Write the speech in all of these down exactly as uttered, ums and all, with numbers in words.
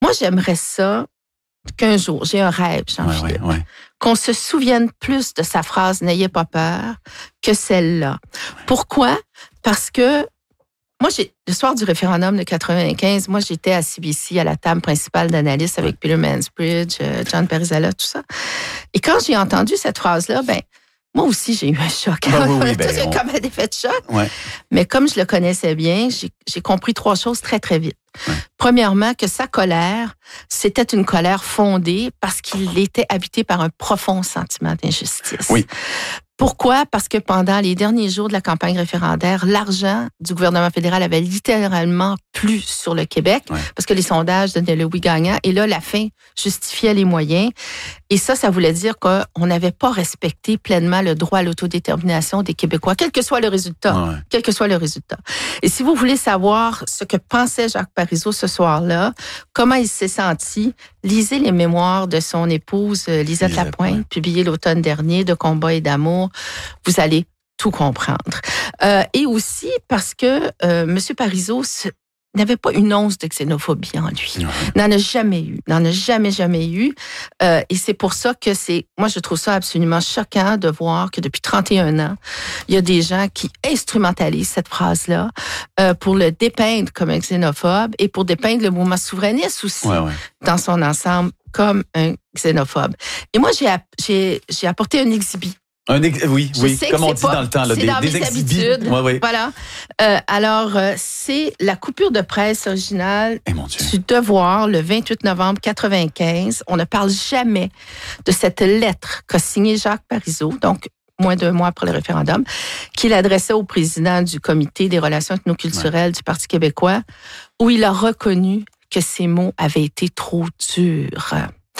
moi, j'aimerais ça qu'un jour, j'ai un rêve, Jean-Philippe, ouais, ouais, ouais. qu'on se souvienne plus de sa phrase « N'ayez pas peur » que celle-là. Ouais. Pourquoi? Parce que moi, j'ai, le soir du référendum de quatre-vingt-quinze, moi, j'étais à C B C, à la table principale d'analyste avec Peter Mansbridge, John Perizella, tout ça. Et quand j'ai entendu cette phrase-là, ben, moi aussi, j'ai eu un choc. Ben oui, oui, ben, j'ai on... comme un effet de choc. Ouais. Mais comme je le connaissais bien, j'ai, j'ai compris trois choses très, très vite. Ouais. Premièrement, que sa colère, c'était une colère fondée parce qu'il était habité par un profond sentiment d'injustice. Oui. Pourquoi? Parce que pendant les derniers jours de la campagne référendaire, l'argent du gouvernement fédéral avait littéralement plu sur le Québec, ouais. parce que les sondages donnaient le oui gagnant. Et là, la fin justifiait les moyens. Et ça, ça voulait dire qu'on n'avait pas respecté pleinement le droit à l'autodétermination des Québécois, quel que soit le résultat. Ouais. Quel que soit le résultat. Et si vous voulez savoir ce que pensait Jacques Parizeau ce soir-là, comment il s'est senti, lisez les mémoires de son épouse Lisette Lapointe, ouais. publiées l'automne dernier, de combat et d'amour. Vous allez tout comprendre. Euh, et aussi parce que euh, M. Parizeau n'avait pas une once de xénophobie en lui. Ouais. N'en a jamais eu. N'en a jamais, jamais eu. Euh, et c'est pour ça que c'est... Moi, je trouve ça absolument choquant de voir que depuis trente et un ans, il y a des gens qui instrumentalisent cette phrase-là euh, pour le dépeindre comme un xénophobe et pour dépeindre le mouvement souverainiste aussi ouais, ouais. dans son ensemble comme un xénophobe. Et moi, j'ai, j'ai, j'ai apporté un exhibit. Un ex- oui, je oui, comme on dit pas, dans le temps, là, c'est des, dans des mes exhibits. habitudes. Ouais, ouais. Voilà. Euh, alors, euh, c'est la coupure de presse originale eh, mon Dieu. du Devoir, le vingt-huit novembre quatre-vingt-quinze. On ne parle jamais de cette lettre qu'a signée Jacques Parizeau, donc moins d'un mois après le référendum, qu'il adressait au président du Comité des relations ethnoculturelles ouais. du Parti québécois, où il a reconnu que ces mots avaient été trop durs.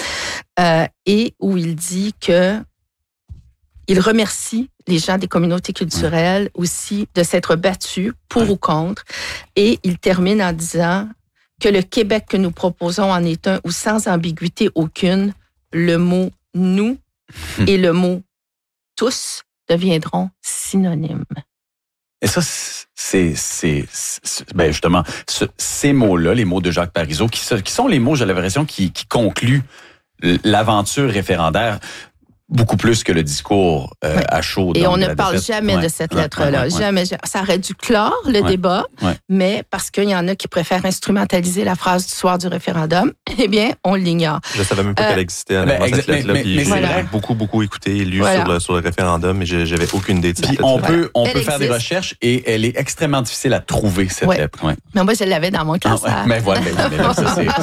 Euh, et où il dit que il remercie les gens des communautés culturelles ouais. aussi de s'être battus pour ouais. ou contre. Et il termine en disant que le Québec que nous proposons en est un où, sans ambiguïté aucune, le mot « nous » et le mot « tous » deviendront synonymes. Et ça, c'est, c'est, c'est ben justement, ce, ces mots-là, les mots de Jacques Parizeau, qui, qui sont les mots, j'ai l'impression, qui, qui concluent l'aventure référendaire beaucoup plus que le discours euh, ouais. à chaud. Et on ne la parle défaite. jamais ouais. de cette ouais. lettre-là. Ouais. Ouais. Jamais. Ça aurait dû clore le ouais. débat, ouais. mais parce qu'il y en a qui préfèrent instrumentaliser la phrase du soir du référendum, eh bien, on l'ignore. Je savais même pas euh, qu'elle existait à ben, cette lettre-là. Mais, puis mais j'ai voilà. beaucoup, beaucoup écouté et lu voilà. sur, le, sur le référendum, mais j'avais aucune idée de ça. Puis on voilà. peut, on elle peut faire existe. des recherches et elle est extrêmement difficile à trouver, cette ouais. lettre. Ouais. Mais moi, je l'avais dans mon classeur. Ah, ouais. Mais voilà, mais, mais là, ça, c'est...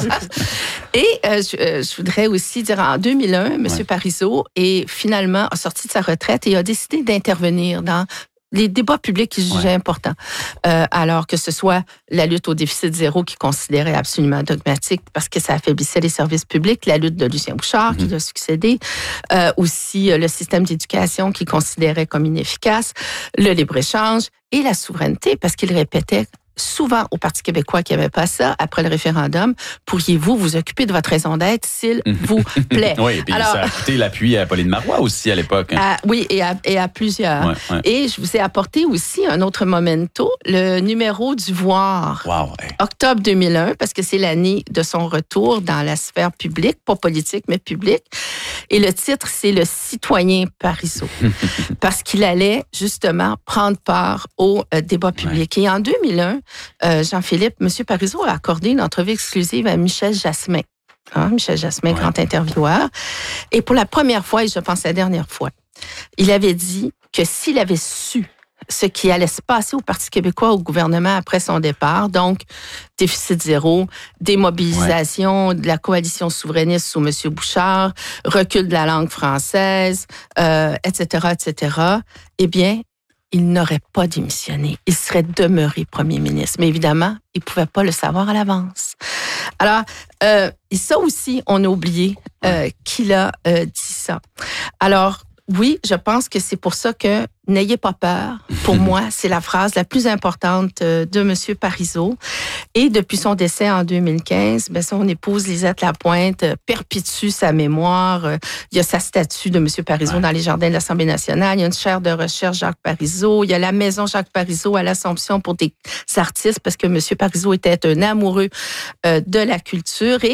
Et euh, je, euh, je voudrais aussi dire, en deux mille un, M. Ouais. Parizeau est finalement sorti de sa retraite et a décidé d'intervenir dans les débats publics qu'il jugeait ouais. importants. Euh, alors que ce soit la lutte au déficit zéro qu'il considérait absolument dogmatique parce que ça affaiblissait les services publics, la lutte de Lucien Bouchard mm-hmm. qui lui a succédé, euh, aussi euh, le système d'éducation qu'il considérait comme inefficace, le libre-échange et la souveraineté parce qu'il répétait souvent au Parti québécois qui n'avait pas ça, après le référendum, pourriez-vous vous occuper de votre raison d'être, s'il vous plaît? Oui, et puis alors, ça a coûté l'appui à Pauline Marois aussi à l'époque. Hein. À, oui, et à, et à plusieurs. Ouais, ouais. Et je vous ai apporté aussi un autre memento, le numéro du Voir. Wow, hey. Octobre deux mille un, parce que c'est l'année de son retour dans la sphère publique, pas politique, mais publique. Et le titre, c'est « Le citoyen Parizeau », parce qu'il allait justement prendre part au euh, débat public. Ouais. Et en deux mille un, Euh, Jean-Philippe, M. Parizeau a accordé une entrevue exclusive à Michel Jasmin. Hein, Michel Jasmin, ouais. grand intervieweur. Et pour la première fois, et je pense la dernière fois, il avait dit que s'il avait su ce qui allait se passer au Parti québécois, au gouvernement après son départ, donc déficit zéro, démobilisation ouais. de la coalition souverainiste sous M. Bouchard, recul de la langue française, euh, et cetera, et cetera, eh bien, il n'aurait pas démissionné. Il serait demeuré premier ministre. Mais évidemment, il ne pouvait pas le savoir à l'avance. Alors, euh, et ça aussi, on a oublié euh, qu'il a euh, dit ça. Alors, oui, je pense que c'est pour ça que « N'ayez pas peur », pour moi, c'est la phrase la plus importante de M. Parizeau. Et depuis son décès en deux mille quinze, ben, son épouse Lisette Lapointe perpétue sa mémoire. Il y a sa statue de M. Parizeau ouais. dans les jardins de l'Assemblée nationale. Il y a une chaire de recherche Jacques Parizeau. Il y a la maison Jacques Parizeau à l'Assomption pour des artistes parce que M. Parizeau était un amoureux de la culture. Et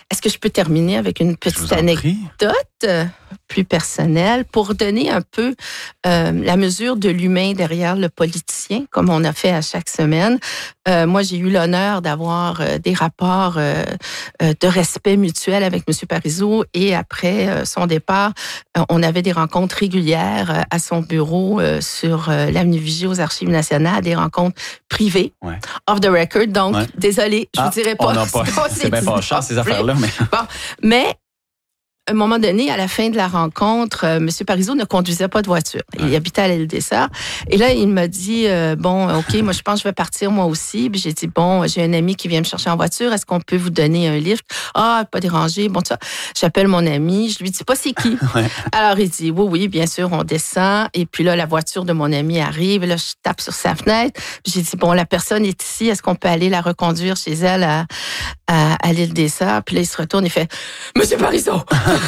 est-ce que je peux terminer avec une petite anecdote euh, plus personnelle pour donner un peu euh, la mesure de l'humain derrière le politicien, comme on a fait à chaque semaine. Euh, moi, j'ai eu l'honneur d'avoir euh, des rapports euh, euh, de respect mutuel avec M. Parizeau et après euh, son départ, euh, on avait des rencontres régulières euh, à son bureau euh, sur euh, l'avenue Vigie aux Archives nationales, des rencontres privées, ouais. off the record. Donc, ouais. désolé, je ah, vous dirais pas. pas c'est bien pas cher, ces affaires-là. Mais... Bon, mais à un moment donné, à la fin de la rencontre, euh, M. Parizeau ne conduisait pas de voiture. Il ouais. habitait à l'île des Sœurs. Et là, il m'a dit, euh, bon, OK, moi, je pense que je vais partir moi aussi. Puis j'ai dit, bon, j'ai un ami qui vient me chercher en voiture. Est-ce qu'on peut vous donner un lift? Ah, pas dérangé. Bon, ça. J'appelle mon ami. Je lui dis pas c'est qui. ouais. Alors, il dit, oui, oui, bien sûr, on descend. Et puis là, la voiture de mon ami arrive. Et là, je tape sur sa fenêtre. Puis j'ai dit, bon, la personne est ici. Est-ce qu'on peut aller la reconduire chez elle à, à, à l'île des Sœurs? Puis là, il se retourne et fait, Monsieur Parizeau!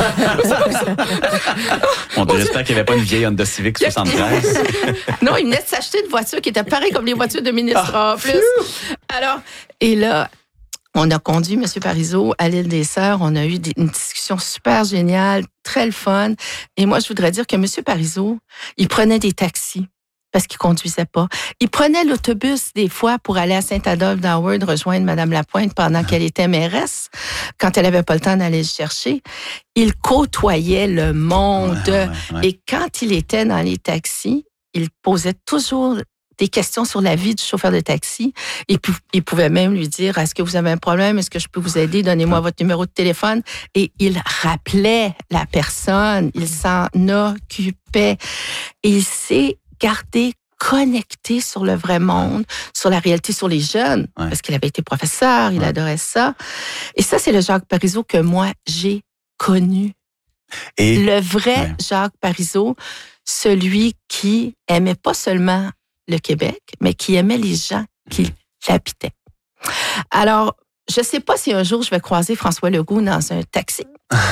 On dirait j'espère qu'il n'y avait pas une vieille Honda Civic soixante-treize. Non, il venait de s'acheter une voiture qui était pareille comme les voitures de ministres ah, en plus. Alors, et là, on a conduit M. Parizeau à l'île des Sœurs. On a eu des, une discussion super géniale, très le fun. Et moi, je voudrais dire que M. Parizeau, il prenait des taxis parce qu'il conduisait pas. Il prenait l'autobus des fois pour aller à Saint-Adolphe-d'Howard rejoindre Mme Lapointe pendant qu'elle était mairesse, quand elle avait pas le temps d'aller le chercher. Il côtoyait le monde. Ouais, ouais, ouais. Et quand il était dans les taxis, il posait toujours des questions sur la vie du chauffeur de taxi. Et puis, il pouvait même lui dire, est-ce que vous avez un problème? Est-ce que je peux vous aider? Donnez-moi votre numéro de téléphone. Et il rappelait la personne. Il s'en occupait. Et il s'est gardé connecté sur le vrai monde, sur la réalité, sur les jeunes, ouais. parce qu'il avait été professeur, il ouais. adorait ça. Et ça, c'est le Jacques Parizeau que moi, j'ai connu. Et le vrai ouais. Jacques Parizeau, celui qui aimait pas seulement le Québec, mais qui aimait les gens qui l'habitaient. Alors, je ne sais pas si un jour je vais croiser François Legault dans un taxi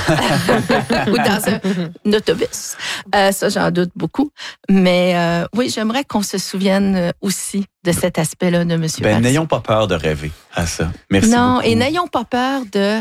ou dans un, un autobus. Euh, ça, j'en doute beaucoup. Mais euh, oui, j'aimerais qu'on se souvienne aussi de cet aspect-là de M. Parizeau. Ben, n'ayons pas peur de rêver à ça. Merci non, beaucoup. Et n'ayons pas peur de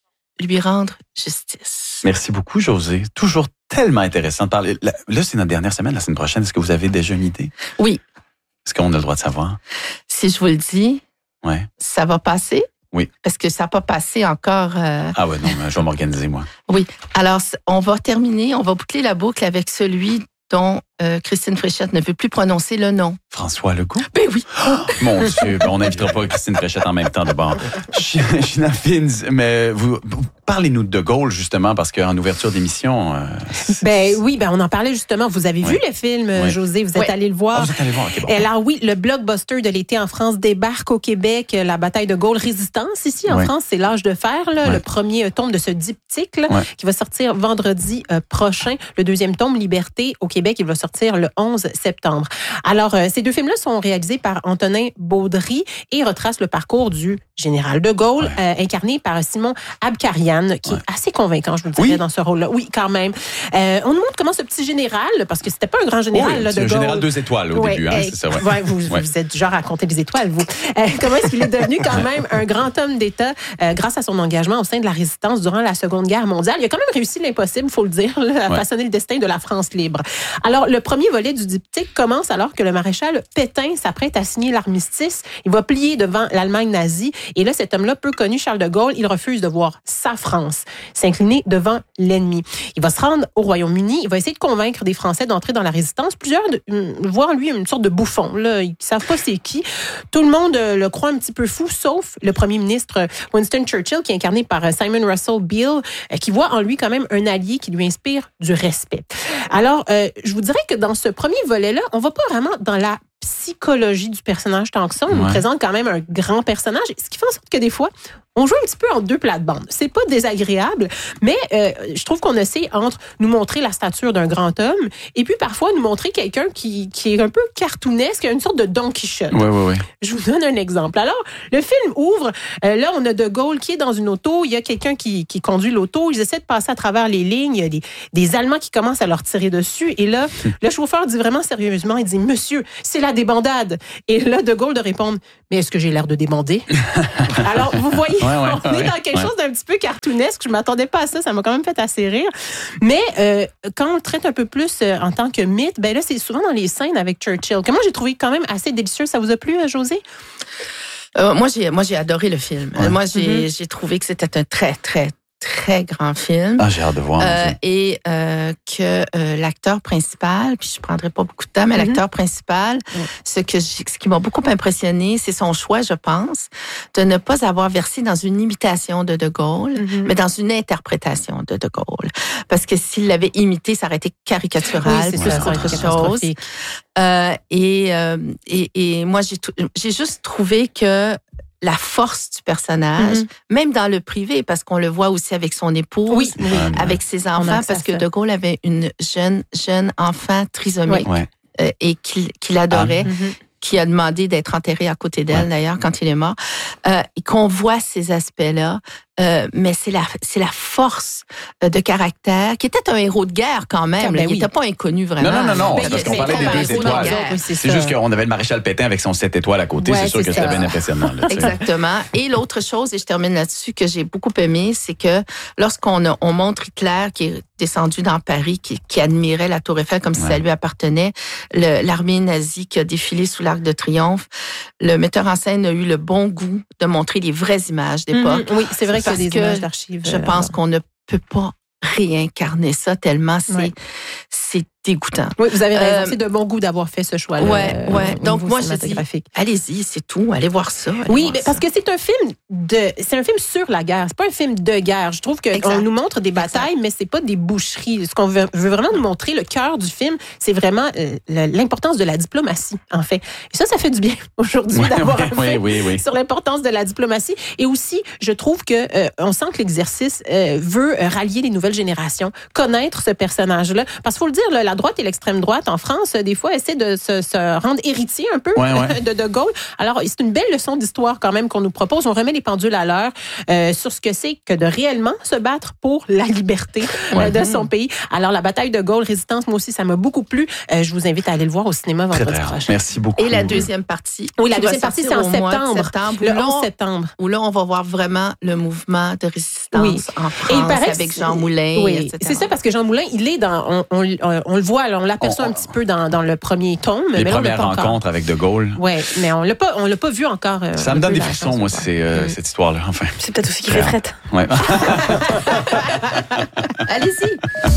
lui rendre justice. Merci beaucoup, Josée. Toujours tellement intéressant de parler. Là, là, c'est notre dernière semaine. La semaine prochaine, est-ce que vous avez déjà une idée? Oui. Est-ce qu'on a le droit de savoir? Si je vous le dis, ouais. ça va passer. Oui. Parce que ça n'a pas passé encore. Euh... Ah ouais, non, je vais m'organiser, moi. Oui. Alors, on va terminer, on va boucler la boucle avec celui dont euh, Christine Fréchette ne veut plus prononcer le nom. François Legault? Ben oui. Oh, mon Dieu, ben on n'invitera pas Christine Fréchette en même temps de bord. Gina Finz, mais vous, vous parlez-nous de De Gaulle, justement, parce qu'en ouverture d'émission... Euh, ben oui, ben on en parlait justement. Vous avez oui. vu le film, oui. Josée? Vous êtes oui. allé le voir? Ah, vous êtes allé le voir, OK, bon. Et alors oui, le blockbuster de l'été en France débarque au Québec. La bataille de Gaulle, Résistance, ici en oui. France, c'est l'âge de fer, là, oui. le premier tome de ce diptyque là, oui. qui va sortir vendredi euh, prochain. Le deuxième tome, Liberté, au Québec, il va sortir le onze septembre. Alors, euh, ces deux films-là sont réalisés par Antonin Baudry et retracent le parcours du général de Gaulle, ouais. euh, incarné par Simon Abkarian, qui ouais. est assez convaincant, je vous dirais, oui. dans ce rôle-là. Oui, quand même. Euh, on nous montre comment ce petit général, parce que c'était pas un grand général oui, là, de Gaulle. C'est un général deux étoiles au ouais, début, hein, euh, c'est ça. Ouais. Ouais, vous, ouais. vous êtes du genre à compter des étoiles, vous. Euh, comment est-ce qu'il est devenu quand même un grand homme d'État euh, grâce à son engagement au sein de la Résistance durant la Seconde Guerre mondiale? Il a quand même réussi l'impossible, il faut le dire, là, à ouais. façonner le destin de la France libre. Alors, le premier volet du diptyque commence alors que le maréchal Pétain s'apprête à signer l'armistice. Il va plier devant l'Allemagne nazie. Et là, cet homme-là, peu connu, Charles de Gaulle, il refuse de voir sa France s'incliner devant l'ennemi. Il va se rendre au Royaume-Uni. Il va essayer de convaincre des Français d'entrer dans la Résistance. Plusieurs voient en lui une sorte de bouffon. Là. Ils ne savent pas c'est qui. Tout le monde le croit un petit peu fou, sauf le premier ministre Winston Churchill, qui est incarné par Simon Russell Beale, qui voit en lui quand même un allié qui lui inspire du respect. Alors, euh, je vous dirais que dans ce premier volet-là, on ne va pas vraiment dans la psychologie du personnage tant que ça. On ouais. nous présente quand même un grand personnage, ce qui fait en sorte que des fois, on joue un petit peu en deux plates-bandes. C'est pas désagréable, mais euh, je trouve qu'on essaie entre nous montrer la stature d'un grand homme et puis parfois nous montrer quelqu'un qui, qui est un peu cartoonesque, une sorte de Don Quichotte. Oui, oui, oui. Je vous donne un exemple. Alors, le film ouvre. Euh, là, on a De Gaulle qui est dans une auto. Il y a quelqu'un qui, qui conduit l'auto. Ils essaient de passer à travers les lignes. Il y a des, des Allemands qui commencent à leur tirer dessus. Et là, le chauffeur dit vraiment sérieusement, il dit « Monsieur, c'est la débandade. » Et là, De Gaulle de répondre « Mais est-ce que j'ai l'air de débander? » Alors, vous voyez... Ouais. Ouais, ouais, on ouais, est dans quelque ouais. chose d'un petit peu cartoonesque. Je m'attendais pas à ça. Ça m'a quand même fait assez rire. Mais euh, quand on le traite un peu plus euh, en tant que mythe, ben là, c'est souvent dans les scènes avec Churchill, que moi, j'ai trouvé quand même assez délicieux. Ça vous a plu, Josée? Euh, moi, j'ai, moi, j'ai adoré le film. Ouais. Moi, j'ai, Mm-hmm. j'ai trouvé que c'était un très, très, très grand film. Ah, j'ai hâte de voir. Euh, aussi. et euh, que euh, l'acteur principal, puis je prendrai pas beaucoup de temps, mais Mm-hmm. l'acteur principal, Mm. ce que j'ai- ce qui m'a beaucoup impressionné, c'est son choix, je pense, de ne pas avoir versé dans une imitation de De Gaulle, Mm-hmm. mais dans une interprétation de De Gaulle. Parce que s'il l'avait imité, ça aurait été caricatural, c'est plus ça, qu'autre c'est chose. catastrophique. Euh, et, euh, et, et moi, j'ai, tout- j'ai juste trouvé que la force du personnage, Mhm. même dans le privé, parce qu'on le voit aussi avec son épouse, Oui, oui. Ouais, avec ses On a enfants, accès parce à que ça. De Gaulle avait une jeune jeune enfant trisomique Ouais. euh, et qu'il, qu'il adorait, Mhm. qui a demandé d'être enterré à côté d'elle, Ouais. d'ailleurs, quand il est mort, euh, et qu'on voit ces aspects-là. Euh, mais c'est la, c'est la force euh, de caractère, qui était un héros de guerre quand même. Ah, ben là. Il oui. n'était pas inconnu vraiment. Non, non, non, non, Mais c'est parce il- qu'on mais parlait comme des un deux héros de étoiles. guerre. Oui, c'est C'est ça. juste qu'on avait le maréchal Pétain avec son sept étoiles à côté. Ouais, c'est sûr c'est que c'était ça. bien impressionnant. Là, tu sais. Exactement. Et l'autre chose, et je termine là-dessus, que j'ai beaucoup aimé, c'est que lorsqu'on a- on montre Hitler qui est descendu dans Paris, qui, qui admirait la Tour Eiffel comme si Ouais. ça lui appartenait, le- l'armée nazie qui a défilé sous l'Arc de Triomphe, le metteur en scène a eu le bon goût de montrer les vraies images d'époque. Mhm. Oui, c'est vrai qu'il y a Parce des que images d'archives. Je euh, pense qu'on ne peut pas réincarner ça tellement c'est, Ouais. c'est dégoûtant. Oui, vous avez raison. Euh, C'est de bon goût d'avoir fait ce choix-là. Ouais, euh, ouais. au Donc, niveau moi, je dis, cinématographique. allez-y, c'est tout. Allez voir ça. allez Oui, voir mais ça. parce que c'est un film de, c'est un film sur la guerre. C'est pas un film de guerre. Je trouve que Exact. on nous montre des batailles, mais c'est pas des boucheries. Ce qu'on veut, veut vraiment nous montrer, le cœur du film, c'est vraiment euh, le- l'importance de la diplomatie, en fait. Et ça, ça fait du bien aujourd'hui Ouais, d'avoir ouais, un oui, film oui, oui. sur l'importance de la diplomatie. Et aussi, je trouve que euh, on sent que l'exercice euh, veut euh, rallier les nouvelles générations, connaître ce personnage-là. Parce qu'il faut le dire, là, la droite et l'extrême droite en France, euh, des fois, essaient de se, se rendre héritiers un peu Ouais, ouais. de De Gaulle. Alors, c'est une belle leçon d'histoire quand même qu'on nous propose. On remet les pendules à l'heure euh, sur ce que c'est que de réellement se battre pour la liberté euh, Ouais. de son pays. Alors, la bataille de Gaulle, résistance, moi aussi, ça m'a beaucoup plu. Euh, je vous invite à aller le voir au cinéma Très, vendredi très prochain. Merci beaucoup. Et la deuxième partie. Oui, la qui va deuxième partie, c'est sortir en au mois de septembre. septembre. Le où là, onze septembre. Où là, on va voir vraiment le mouvement de résistance Oui. en Et il France paraît que avec c'est- Jean Moulin, Oui, et cetera. c'est ça, parce que Jean Moulin, il est dans, on, on, on, on le voit, là, on l'aperçoit On- un petit peu dans, dans le premier tome. Les mais là, on l'a premières pas encore. rencontres avec De Gaulle. Oui, mais on l'a pas, on l'a pas vu encore. euh, Ça un me donne peu des la frissons, chance de moi, le voir. c'est, euh, Mm. cette histoire-là, enfin. C'est peut-être aussi qui fait frette. Ouais. Allez-y.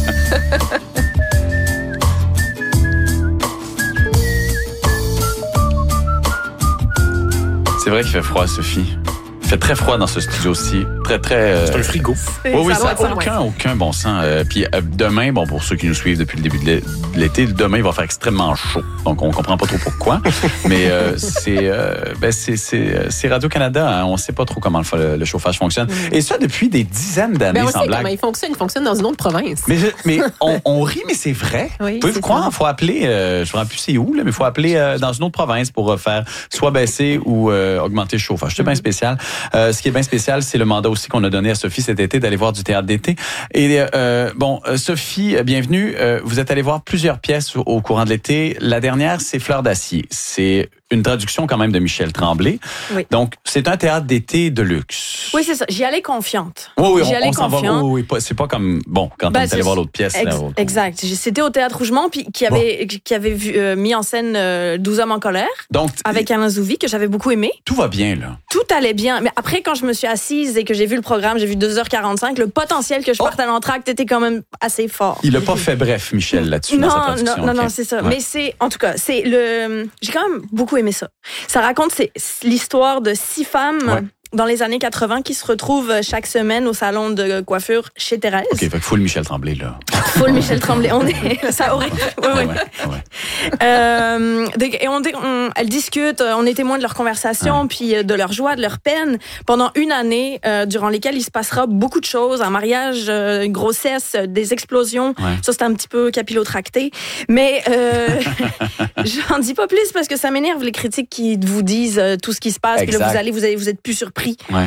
C'est vrai qu'il fait froid, Sophie. Il fait très froid dans ce studio-ci. Très, très... euh, C'est un frigo. Oui, oui, Ça ça doit être ça, n'a aucun, aucun bon sens. Euh, puis euh, demain, bon, pour ceux qui nous suivent depuis le début de l'é- de l'été, demain, il va faire extrêmement chaud. Donc, on comprend pas trop pourquoi. Mais euh, c'est, euh, ben, c'est, c'est, c'est Radio-Canada. Hein, on sait pas trop comment le, le, le chauffage fonctionne. Et ça, depuis des dizaines d'années, Ben, on sans sait blague. comment il fonctionne. Il fonctionne dans une autre province. Mais, je- mais on, on rit, mais c'est vrai. Oui, Pouvez-vous c'est croire? ça. Il faut appeler, euh, je ne me rappelle plus c'est où, là, mais il faut appeler euh, dans une autre province pour euh, faire soit baisser ou euh, augmenter le chauffage. C'est bien spécial. Euh, ce qui est bien spécial, c'est le mandat aussi qu'on a donné à Sophie cet été d'aller voir du théâtre d'été. Et euh, bon, euh, Sophie, bienvenue. Euh, vous êtes allée voir plusieurs pièces au, au courant de l'été. La dernière, c'est Fleur d'acier. C'est une traduction quand même de Michel Tremblay. Oui. Donc, c'est un théâtre d'été de luxe. Oui, c'est ça. J'y allais confiante. Oui, oui, J'y on, allais on s'en va. confiant. Oui, oui, pas- c'est pas comme, bon, quand Ben, on est allé c'est- voir l'autre pièce. Ex- là, au- exact. C'était au Théâtre Rougemont, puis qui avait, qui avait vu, euh, mis en scène euh, douze hommes en colère Donc, avec Alain Zouvi, que j'avais beaucoup aimé. tout va bien, là. Tout allait bien. Mais après, quand je me suis assise et que j'ai vu le programme, j'ai vu deux heures quarante-cinq, le potentiel que je Oh! parte à l'entracte était quand même assez fort. Il a pas fait bref, Michel, là-dessus, dans sa Non, traduction. non, non, non, ok. c'est ça. Ouais. Mais c'est, en tout cas, c'est le. J'ai quand même beaucoup aimé ça. Ça raconte c'est, c'est l'histoire de six femmes Ouais. dans les années quatre-vingts qui se retrouvent chaque semaine au salon de coiffure chez Thérèse. OK, fait que faut le Michel Tremblay, là. Faut le Michel Tremblay. On est, ça aurait. Ouais, ouais. Ouais, ouais. Euh, et on, on, elles discutent, on est témoins de leur conversation, Ouais. puis de leur joie, de leur peine, pendant une année, euh, durant lesquelles il se passera beaucoup de choses, un mariage, euh, une grossesse, des explosions. Ouais. Ça, c'est un petit peu capillotracté. Mais euh, j'en dis pas plus parce que ça m'énerve, les critiques qui vous disent euh, tout ce qui se passe, puis là, Exact. vous allez, vous allez, vous êtes plus surpris. Ouais.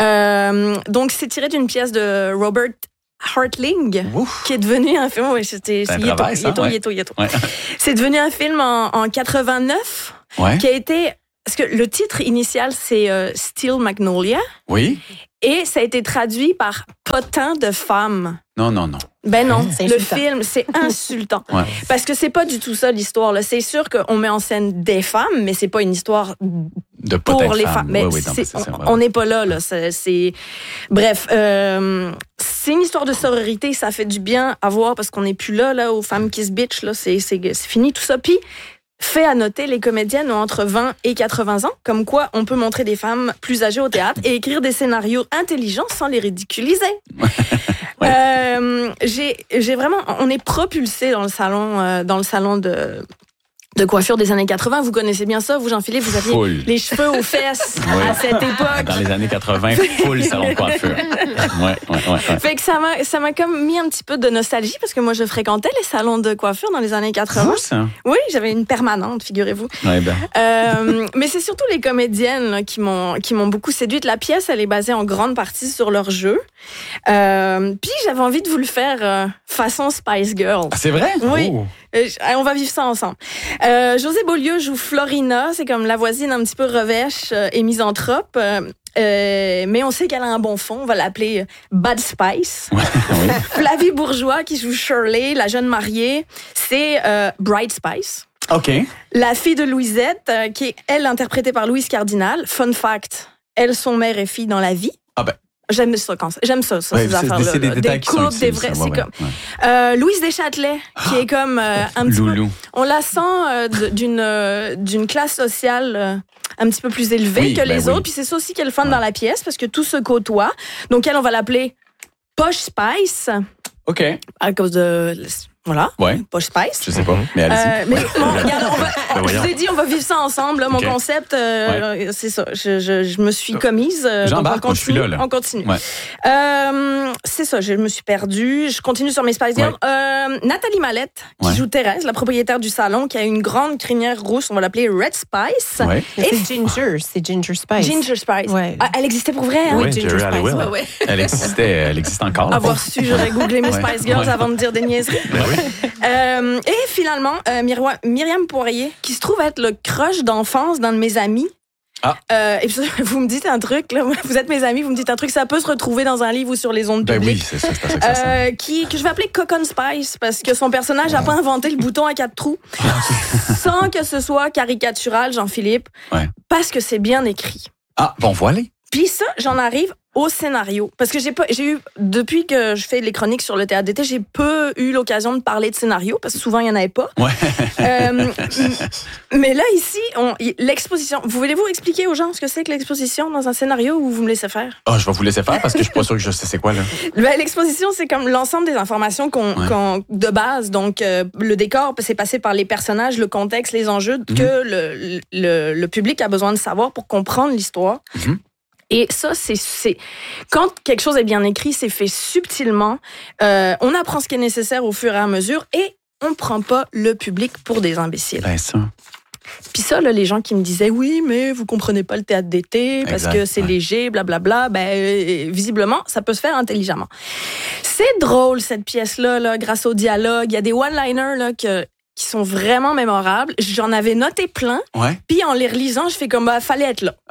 Euh, donc, c'est tiré d'une pièce de Robert Hartling, Ouf. qui est devenu un film. Ouais, c'était, C'est un il est tôt, travail, il ça, est tôt, ouais. il est tôt, il est tôt. Ouais. C'est devenu un film en, en quatre-vingt-neuf Ouais. qui a été. Parce que le titre initial, c'est euh, Steel Magnolia. Oui. Et ça a été traduit par potin de femme. Non, non, non. Ben non, C'est le insultant. film, c'est insultant. Ouais. Parce que c'est pas du tout ça l'histoire. Là. C'est sûr qu'on met en scène des femmes, mais c'est pas une histoire De pour potin de les femme. femmes. Mais Oui, oui, non, c'est- c'est ça, ouais, on ouais. n'est pas là. là. C'est, c'est... Bref, euh, c'est une histoire de sororité. Ça fait du bien à voir parce qu'on n'est plus là, là, aux femmes qui se bitchent. Là. C'est, c'est, c'est fini tout ça. Puis, fait à noter, les comédiennes ont entre vingt et quatre-vingts ans, comme quoi on peut montrer des femmes plus âgées au théâtre et écrire des scénarios intelligents sans les ridiculiser. Ouais. Euh, j'ai, j'ai vraiment, on est propulsé dans le salon, euh, dans le salon de de coiffure des années quatre-vingts. Vous connaissez bien ça, vous Jean-Philippe, vous aviez Full. les cheveux aux fesses Ouais. à cette époque. Dans les années quatre-vingts, full salon de coiffure. Ouais, ouais, ouais. ouais. Fait que ça m'a, ça m'a comme mis un petit peu de nostalgie parce que moi je fréquentais les salons de coiffure dans les années quatre-vingts. Fou, ça. Oui, j'avais une permanente, figurez-vous. Ouais, ben. Euh, mais c'est surtout les comédiennes là, qui m'ont qui m'ont beaucoup séduite. La pièce, elle est basée en grande partie sur leur jeu. Euh, Puis j'avais envie de vous le faire euh, façon Spice Girls. Ah, c'est vrai? Oui. Oh. Euh, j- on va vivre ça ensemble. Euh, José Beaulieu joue Florina, c'est comme la voisine un petit peu revêche euh, et misanthrope. Euh, euh, mais on sait qu'elle a un bon fond. On va l'appeler Bad Spice. Ouais, oui. Flavie Bourgeois qui joue Shirley, la jeune mariée, c'est euh, Bright Spice. OK. La fille de Louisette, euh, qui est, elle, interprétée par Louise Cardinal. Fun fact, elles sont mère et fille dans la vie. Ah ben. J'aime ça, quand, j'aime ça, ça Ouais, ces c'est- affaires-là. c'est des là. détails qui sont couples, des utiles, vrais, ça. c'est Ouais, comme... ouais. Euh, Louise Deschâtelet, qui est comme euh, un petit peu... Loulou. On la sent euh, de- d'une euh, d'une classe sociale euh, un petit peu plus élevée Oui, que ben les oui. autres. Puis c'est ça aussi qui est le fun Ouais. dans la pièce, parce que tout se côtoie. Donc elle, on va l'appeler Posh Spice, OK. à cause de... Voilà, Ouais. Posh Spice. Je sais pas, mais allez-y. Euh, mais bon, regarde, on va, Ben je voyons. vous ai dit, on va vivre ça ensemble. Là, mon Ok. concept, euh, c'est ça. Je, je, je me suis commise. euh, donc J'embarque, on moi, je suis continue. là, là. On continue. Ouais. Euh, c'est ça, je me suis perdue. Je continue sur mes Spice Girls. Euh, Nathalie Mallette, qui Ouais. joue Thérèse, la propriétaire du salon, qui a une grande crinière rousse. On va l'appeler Red Spice. Ouais. Mais Et- C'est Ginger, c'est Ginger Spice. Ginger Spice. Ouais. Ah, elle existait pour vrai, hein? Oui, Ginger Jerry Spice. Halliwell. Ouais, ouais. Elle existait, elle existe encore. là. Avoir su, j'aurais googlé mes Ouais. Spice Girls Ouais. avant de dire des niaiseries. Ben oui. Euh, et finalement, euh, Myriam, Myriam Poirier, qui se trouve être le crush d'enfance d'un de mes amis. Ah. Euh, et puis, vous me dites un truc, là, vous êtes mes amis, vous me dites un truc, ça peut se retrouver dans un livre ou sur les ondes Ben publiques. oui, c'est ça, c'est à ça que ça sert. Euh, qui, que je vais appeler Cocon Spice parce que son personnage n'a pas inventé le bouton à quatre trous sans que ce soit caricatural, Jean-Philippe, Ouais. parce que c'est bien écrit. Ah, bon, voilà. Puis ça, j'en arrive au scénario. Parce que j'ai pas, j'ai eu, depuis que je fais les chroniques sur le théâtre d'été, j'ai peu eu l'occasion de parler de scénario parce que souvent, il n'y en avait pas. Ouais. Euh, mais là, ici, on, l'exposition. Vous voulez-vous expliquer aux gens ce que c'est que l'exposition dans un scénario ou vous me laissez faire? Ah, je vais vous laisser faire parce que je suis pas sûr que je sais c'est quoi, là. Ben, l'exposition, c'est comme l'ensemble des informations qu'on, Ouais. qu'on- de base. Donc, euh, le décor, c'est passé par les personnages, le contexte, les enjeux Mhm. que le, le, le public a besoin de savoir pour comprendre l'histoire. Mhm. Et ça, c'est, c'est quand quelque chose est bien écrit, c'est fait subtilement. Euh, on apprend ce qui est nécessaire au fur et à mesure et on ne prend pas le public pour des imbéciles. Ben, ça. Puis ça, là, les gens qui me disaient oui, mais vous comprenez pas le théâtre d'été parce Exact, que c'est ouais. léger, blablabla. Ben euh, visiblement, ça peut se faire intelligemment. C'est drôle cette pièce-là, là, grâce au dialogue. Il y a des one-liners là que qui sont vraiment mémorables. J'en avais noté plein. Ouais. Puis en les relisant, je fais comme bah fallait être là.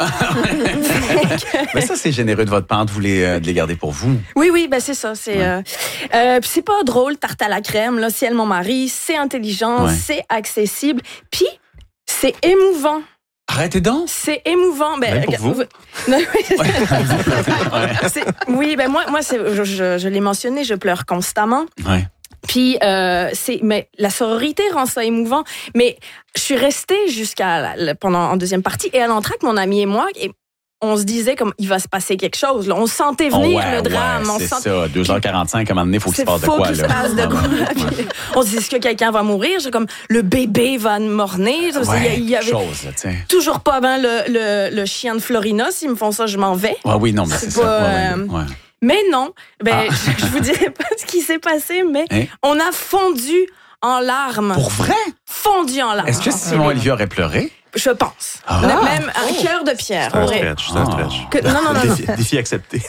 Mais ça, c'est généreux de votre part de vous les, euh, de les garder pour vous. Oui, oui, ben c'est ça. C'est Ouais. euh, euh, puis c'est pas drôle, tarte à la crème. Là, Ciel mon mari, c'est intelligent, Ouais. c'est accessible. Puis c'est émouvant. Arrêtez donc. C'est émouvant. Ben, Même pour regarde, vous? Non, oui. Ouais. C'est- oui, ben moi, moi, c'est, je, je, je l'ai mentionné, je pleure constamment. Ouais. Puis, euh, c'est, mais la sororité rend ça émouvant. Mais je suis restée jusqu'à la- la- pendant en deuxième partie et à l'entracte, mon ami et moi, et on se disait comme il va se passer quelque chose. Là. On sentait venir Oh, ouais, le drame. ouais, on c'est sentait- ça. deux heures quarante-cinq, à un moment donné, il faut qu'il se C'est passe de faut quoi, qu'il là. se passe de quoi. Ouais. Puis, on se dit, est-ce que quelqu'un va mourir? J'ai comme, le bébé va morner. Ouais, il y avait chose, là, tu sais. toujours pas ben le, le, le chien de Florina. S'ils me font ça, je m'en vais. Ouais, oui, non, mais C'est c'est ça. pas, Ouais, euh, ouais, ouais. Mais non, ben, Ah. je, je vous dirai pas ce qui s'est passé, mais Hein? on a fondu en larmes. Pour vrai? Fondu en larmes. Est-ce que Simon Olivier aurait pleuré? Je pense. Ah. Le- Même un cœur de pierre. C'est un aurait- stretch, c'est un Ah. stretch. Que- non, non, non, non. Défi, défi accepté.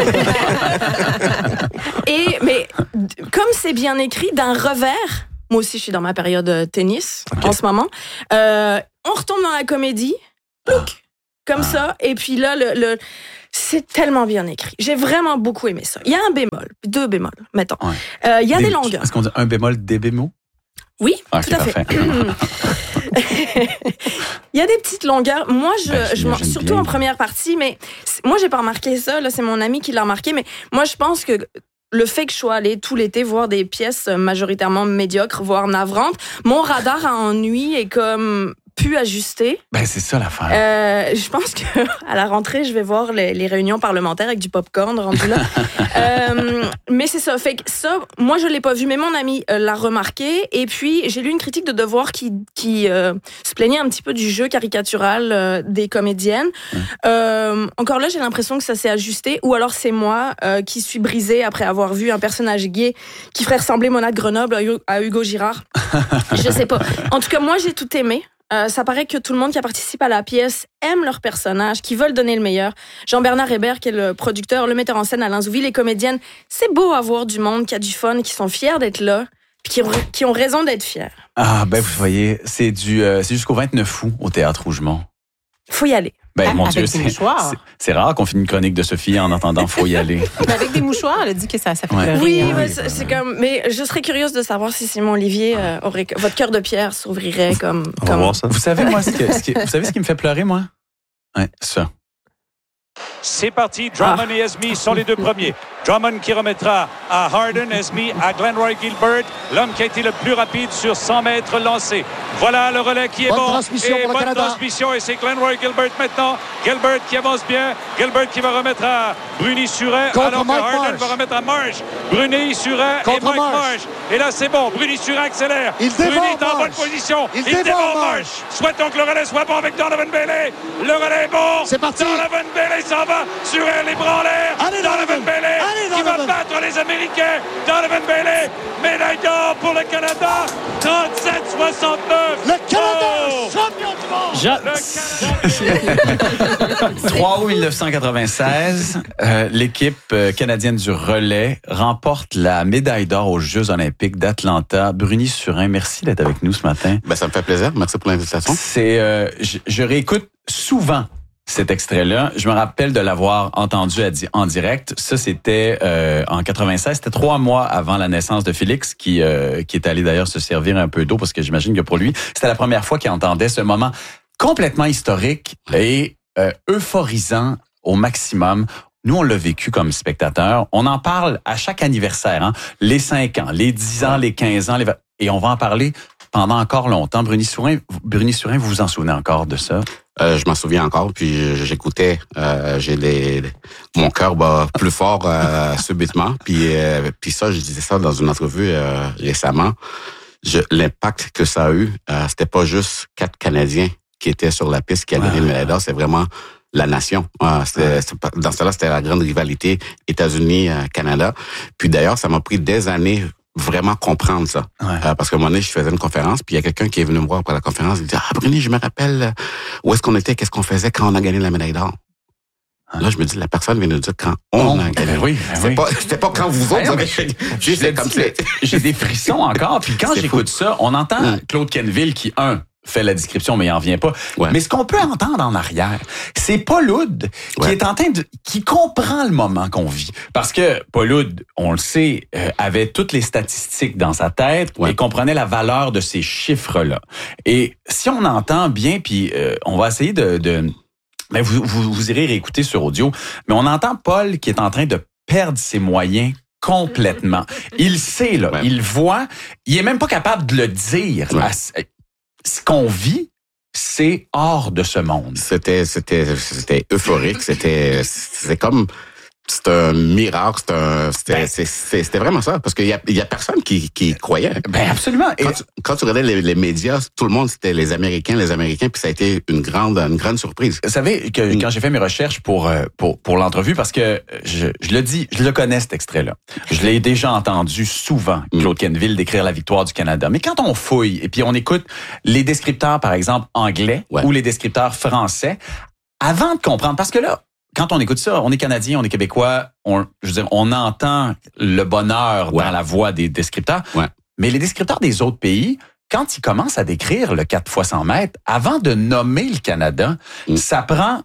Et, mais d- comme c'est bien écrit, d'un revers, moi aussi je suis dans ma période euh, tennis Ok. en ce moment, euh, on retombe dans la comédie, plouc, comme Ah. ça, et puis là, le, le- C'est tellement bien écrit. J'ai vraiment beaucoup aimé ça. Il y a un bémol, deux bémols, mettons. Il ouais. euh, y a des, des longueurs. Est-ce qu'on dit un bémol, des bémols? Oui, ah, tout à parfait. fait. Il y a des petites longueurs. Moi, je, ben, je m'en, surtout bien. en première partie, mais moi, j'ai pas remarqué ça. Là, c'est mon ami qui l'a remarqué. Mais moi, je pense que le fait que je sois allée tout l'été voir des pièces majoritairement médiocres, voire navrantes, mon radar à ennui est comme plus ajusté. Ben, c'est ça l'affaire. Euh, je pense que à la rentrée, je vais voir les, les réunions parlementaires avec du popcorn rendu là. euh, mais c'est ça. Fait que ça, moi, je l'ai pas vu, mais mon ami euh, l'a remarqué. Et puis, j'ai lu une critique de Devoir qui, qui euh, se plaignait un petit peu du jeu caricatural euh, des comédiennes. Mmh. Euh, encore là, j'ai l'impression que ça s'est ajusté. Ou alors, c'est moi euh, qui suis brisée après avoir vu un personnage gay qui ferait ressembler Mona de Grenoble à Hugo Girard. Je sais pas. En tout cas, moi, j'ai tout aimé. Euh, ça paraît que tout le monde qui participe à la pièce aime leur personnage, qui veulent donner le meilleur. Jean-Bernard Hébert, qui est le producteur, le metteur en scène, Alain Zouvi, les comédiennes. C'est beau à voir du monde qui a du fun, qui sont fiers d'être là, puis qui, qui ont raison d'être fiers. Ah, ben vous voyez, c'est du, euh, c'est jusqu'au vingt-neuf août au Théâtre Rougemont. Faut y aller. Ben, avec mon des Dieu, c'est, mouchoirs. c'est, c'est rare qu'on finisse une chronique de Sophie en entendant « faut y aller ». Mais avec des mouchoirs, elle a dit que ça, ça fait Ouais. pleurer. Oui, hein. ouais, c'est, c'est comme. Mais je serais curieuse de savoir si Simon Olivier euh, aurait votre cœur de pierre s'ouvrirait comme. On va comme... voir ça. Vous savez, moi, ce que, ce qui, vous savez ce qui me fait pleurer, moi? Ouais, ça. C'est parti, Drummond ah. et Esme sont les deux premiers. Drummond qui remettra à Harden, Esme à Glenroy Gilbert, l'homme qui a été le plus rapide sur cent mètres lancés. Voilà le relais qui est bonne bon. Transmission et pour bonne le Canada. transmission et c'est Glenroy Gilbert maintenant. Gilbert qui avance bien. Gilbert qui va remettre à Bruni-Surin Contre alors que Mike Harden Marsh. va remettre à Marsh. Bruni-Surin et Contre Mike Marsh. Marsh. Et là c'est bon. Bruni-Surin accélère. Il Bruni dévore est en bonne Marsh. position. Il Il dévore dévore Marsh. Marsh. Souhaitons que le relais soit bon avec Donovan Bailey. Le relais est bon. C'est parti. Donovan Bailey s'en va sur les bras en l'air. Allez, Donovan Donovan. Bailey Allez, qui va Donovan. battre les Américains. Donovan Bailey, médaille d'or pour le Canada. trente-sept soixante-neuf. Le Canada, Oh! champion du monde. Le Canada. trois août dix-neuf cent quatre-vingt-seize, euh, l'équipe euh, canadienne du relais remporte la médaille d'or aux Jeux olympiques d'Atlanta. Bruni-Surin, merci d'être avec nous ce matin. Ben, ça me fait plaisir. Merci pour l'invitation. C'est, euh, je, je réécoute souvent cet extrait-là. Je me rappelle de l'avoir entendu à di- en direct. Ça, c'était euh, en quatre-vingt-seize. C'était trois mois avant la naissance de Félix, qui euh, qui est allé d'ailleurs se servir un peu d'eau, parce que j'imagine que pour lui, c'était la première fois qu'il entendait ce moment complètement historique et euh, euphorisant au maximum. Nous, on l'a vécu comme spectateurs. On en parle à chaque anniversaire, hein? Les cinq ans, les dix ans, les quinze ans, les... et on va en parler pendant encore longtemps. Bruni-Surin, Bruni-Surin, vous vous en souvenez encore de ça? Euh, je m'en souviens encore, puis j'écoutais, euh, j'ai les, mon cœur bat plus fort euh, subitement, puis euh, puis ça, je disais ça dans une entrevue euh, récemment. Je, l'impact que ça a eu, euh, c'était pas juste quatre Canadiens qui étaient sur la piste qui avaient gagné le médaille d'or, c'est vraiment la nation. Euh, c'était, c'était, dans ce temps-là, c'était la grande rivalité États-Unis-Canada. Puis d'ailleurs, ça m'a pris des années vraiment comprendre ça. Ouais. Euh, parce qu'à un moment donné, je faisais une conférence, puis il y a quelqu'un qui est venu me voir après la conférence, il dit « Ah, Bruni, je me rappelle où est-ce qu'on était, qu'est-ce qu'on faisait quand on a gagné la médaille d'or. » Là, je me dis, la personne vient de dire quand on Oh, a gagné. ben oui, ben c'était, oui. pas, c'était pas quand vous autres Ben non, avez mais gagné. Je C'est l'ai comme dit, ça. J'ai des frissons encore. Puis quand C'est j'écoute fou. ça, on entend Mm. Claude Quenneville qui, un, fait la description, mais il en vient pas. Ouais. Mais ce qu'on peut entendre en arrière, c'est Paul Oud qui Ouais. est en train de, qui comprend le moment qu'on vit. Parce que Paul Oud, on le sait, euh, avait toutes les statistiques dans sa tête Ouais. et comprenait la valeur de ces chiffres-là. Et si on entend bien, puis euh, on va essayer de, de ben vous, vous, vous irez réécouter sur audio, mais on entend Paul qui est en train de perdre ses moyens complètement. Il sait, là, Ouais. il voit, il est même pas capable de le dire. Ouais. À- ce qu'on vit, c'est hors de ce monde. C'était, c'était, c'était euphorique. C'était, c'était comme, c'est un miracle. C'est un, c'était, Ben. c'est- c'est- c'était vraiment ça. Parce qu'il y a, il y a personne qui, qui croyait. Ben absolument. Et- Quand tu, quand tu regardais les, les médias, tout le monde, c'était les Américains, les Américains, puis ça a été une grande, une grande surprise. Vous savez que Mm. quand j'ai fait mes recherches pour euh, pour pour l'entrevue, parce que je, je le dis, je le connais cet extrait-là. Je l'ai déjà entendu souvent, Claude Quenneville décrire la victoire du Canada. Mais quand on fouille et puis on écoute les descripteurs, par exemple anglais Ouais. ou les descripteurs français, avant de comprendre, parce que là, quand on écoute ça, on est Canadien, on est Québécois, on, je veux dire, on entend le bonheur Ouais. dans la voix des descripteurs. Ouais. Mais les descripteurs des autres pays, quand ils commencent à décrire le quatre fois cent mètres, avant de nommer le Canada, Mm. ça prend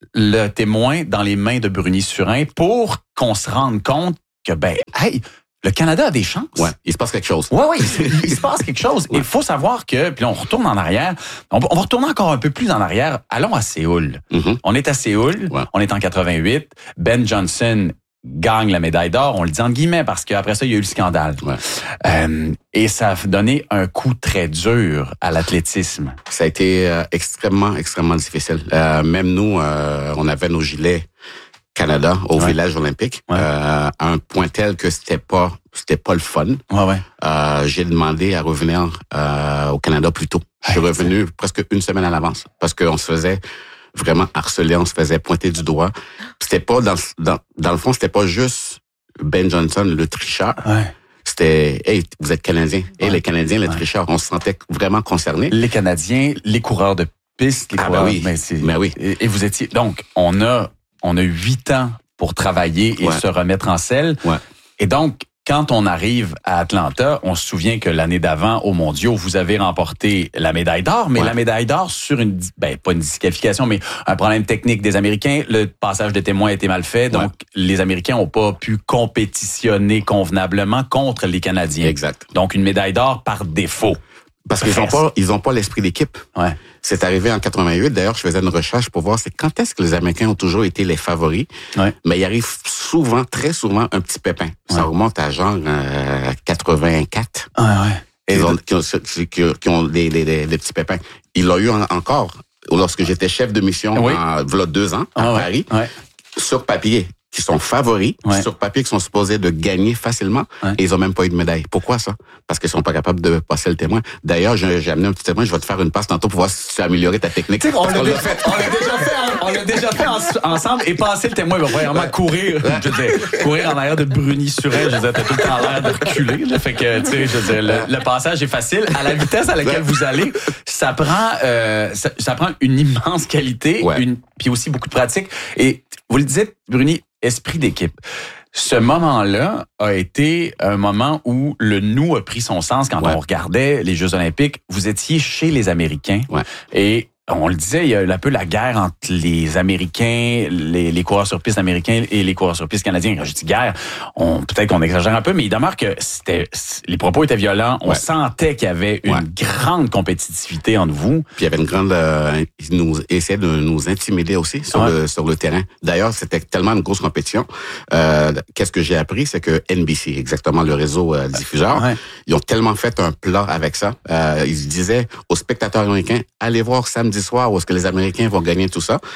le témoin dans les mains de Bruni-Surin pour qu'on se rende compte que, ben, hey, le Canada a des chances. Ouais, il se passe quelque chose. Oui, oui, il se passe quelque chose. Il ouais. faut savoir que, puis là, on retourne en arrière, on, on va retourner encore un peu plus en arrière. Allons à Séoul. Mm-hmm. On est à Séoul, ouais. on est en quatre-vingt-huit. Ben Johnson gagne la médaille d'or, on le dit en guillemets, parce qu'après ça, il y a eu le scandale. Ouais. Euh, et ça a donné un coup très dur à l'athlétisme. Ça a été euh, extrêmement, extrêmement difficile. Euh, même nous, euh, on avait nos gilets Canada au ouais. village olympique, ouais. euh, à un point tel que c'était pas c'était pas le fun. Ouais, ouais. Euh, j'ai demandé à revenir euh, au Canada plus tôt. Je suis revenu presque une semaine à l'avance parce qu'on se faisait vraiment harceler, on se faisait pointer du doigt. C'était pas dans dans dans le fond, c'était pas juste Ben Johnson le tricheur. Ouais. C'était hey, vous êtes Canadiens. Et hey, les Canadiens les ouais. tricheurs, on se sentait vraiment concernés. Les Canadiens, les coureurs de piste, les ah, coureurs ben oui. mais c'est ben oui. Et, et vous étiez donc on a On a huit ans pour travailler et ouais. se remettre en selle. Ouais. Et donc, quand on arrive à Atlanta, on se souvient que l'année d'avant, aux Mondiaux, vous avez remporté la médaille d'or, mais ouais. la médaille d'or sur une, ben, pas une disqualification, mais un problème technique des Américains. Le passage de témoins a été mal fait, donc ouais. les Américains n'ont pas pu compétitionner convenablement contre les Canadiens. Exact. Donc, une médaille d'or par défaut. Parce qu'ils ont pas, ils ont pas l'esprit d'équipe. Ouais. C'est arrivé en quatre-vingt-huit. D'ailleurs, je faisais une recherche pour voir c'est quand est-ce que les Américains ont toujours été les favoris. Ouais. Mais il arrive souvent, très souvent, un petit pépin. Ouais. Ça remonte à genre euh, quatre-vingt-quatre. Ouais, ouais. Et ils ont, qui ont, qui, qui ont des, des, des, des petits pépins. Il l'a eu en, encore lorsque j'étais chef de mission oui. en voilà deux ans à ah, Paris. Ouais. Sur papier, qui sont favoris, ouais. sur papier, qui sont supposés de gagner facilement, ouais. et ils ont même pas eu de médaille. Pourquoi ça? Parce qu'ils sont pas capables de passer le témoin. D'ailleurs, j'ai, j'ai amené un petit témoin, je vais te faire une passe tantôt pour voir si tu as amélioré ta technique. Tu sais, on l'a déjà fait, on l'a déjà fait, on l'a déjà fait en, ensemble, et passer le témoin, il va vraiment ouais. courir, ouais. je veux dire, courir en arrière de Bruni-Surin, je veux dire, t'as tout le temps l'air de reculer, là, fait que, tu sais, je veux dire, le, le passage est facile. À la vitesse à laquelle vous allez, ça prend, euh, ça, ça prend une immense qualité, ouais. une, puis aussi beaucoup de pratique. Et vous le dites, Bruni, esprit d'équipe. Ce moment-là a été un moment où le nous a pris son sens quand ouais. on regardait les Jeux olympiques. Vous étiez chez les Américains ouais. et on le disait, il y a un peu la guerre entre les Américains, les, les coureurs sur piste américains et les coureurs sur piste canadiens. Quand je dis guerre, on, peut-être qu'on exagère un peu, mais il demeure que c'était, les propos étaient violents. On ouais. sentait qu'il y avait une ouais. grande compétitivité entre vous. Puis il y avait une grande... Euh, ils nous essayaient de nous intimider aussi sur, ouais. le, sur le terrain. D'ailleurs, c'était tellement une grosse compétition. Euh, qu'est-ce que j'ai appris? C'est que N B C, exactement le réseau euh, diffuseur, ouais. ils ont tellement fait un plat avec ça. Euh, ils disaient aux spectateurs américains, allez voir samedi soir où est-ce que les Américains vont gagner tout ça.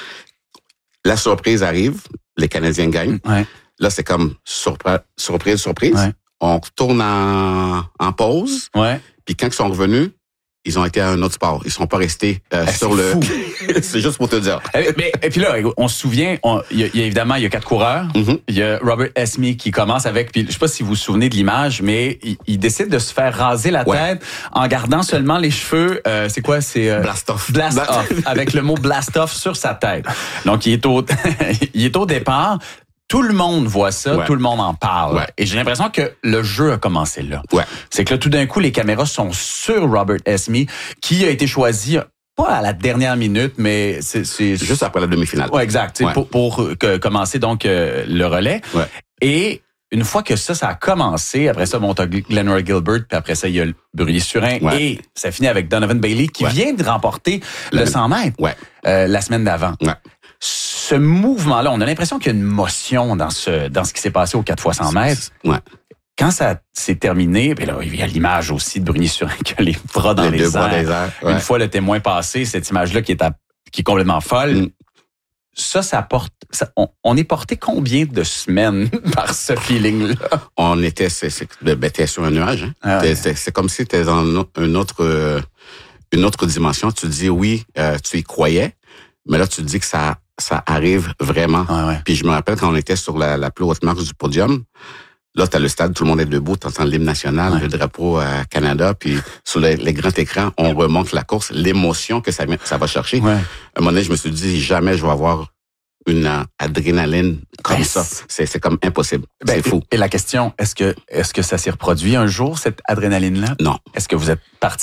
La surprise arrive, les Canadiens gagnent. Ouais. Là, c'est comme surprise, surprise, surprise. Ouais. On retourne en, en pause. Ouais. Puis quand ils sont revenus, ils ont été à un autre sport. Ils sont pas restés euh, ah, sur le... C'est juste pour te dire. Mais, et puis là, on se souvient, il y, y a évidemment, il y a quatre coureurs. Il mm-hmm. y a Robert Esme qui commence avec, puis je sais pas si vous vous souvenez de l'image, mais il, il décide de se faire raser la ouais. tête en gardant seulement les cheveux, euh, c'est quoi? C'est euh, Blast off. Blast off, avec le mot blast off sur sa tête. Donc, il est au, il est au départ. Tout le monde voit ça, ouais. tout le monde en parle. Ouais. Et j'ai l'impression que le jeu a commencé là. Ouais. C'est que là, tout d'un coup, les caméras sont sur Robert Esme, qui a été choisi pas à la dernière minute, mais c'est... c'est juste après la demi-finale. Ouais, exact. Ouais. Pour, pour que, commencer donc euh, le relais. Ouais. Et une fois que ça, ça a commencé, après ça, bon, t'as Glenroy Gilbert, puis après ça, il y a Bruni-Surin, ouais. et ça finit avec Donovan Bailey, qui ouais. vient de remporter le, le cent mètres ouais. euh, la semaine d'avant. Ouais. Ce mouvement-là, on a l'impression qu'il y a une motion dans ce dans ce qui s'est passé aux quatre fois cent mètres. Ouais. Quand ça s'est terminé, ben là, il y a l'image aussi de Bruni-Surin qui a les bras dans les, les airs. Des airs ouais. Une fois le témoin passé, cette image-là qui est à, qui est complètement folle. Mm. Ça, ça porte. Ça, on, on est porté combien de semaines par ce feeling-là? On était, c'est, c'est, ben, t'es sur un nuage. Hein? Ah ouais. c'est, c'est comme si t'es dans une autre, euh, une autre dimension. Tu te dis oui, euh, tu y croyais, mais là tu te dis que ça, ça arrive vraiment. Ah ouais. Puis je me rappelle quand on était sur la, la plus haute marche du podium. Là, t'as le stade, tout le monde est debout, t'entends l'hymne national, ouais. le drapeau à Canada, puis sur les, les grands écrans, on remonte la course, l'émotion que ça, ça va chercher. Ouais. À un moment donné, je me suis dit, jamais je vais avoir une uh, adrénaline comme ben, ça. C'est, c'est comme impossible. Ben, c'est fou. Et la question, est-ce que, est-ce que ça s'est reproduit un jour, cette adrénaline-là? Non. Est-ce que vous êtes parti à la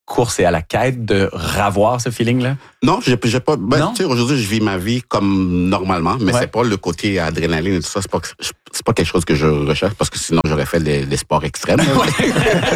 course et à la quête de revoir ce feeling-là? Non, j'ai, j'ai pas. Ben, tu sais, aujourd'hui, je vis ma vie comme normalement, mais ouais. c'est pas le côté adrénaline et tout ça. C'est pas, c'est pas quelque chose que je recherche parce que sinon j'aurais fait des, des sports extrêmes. Ouais,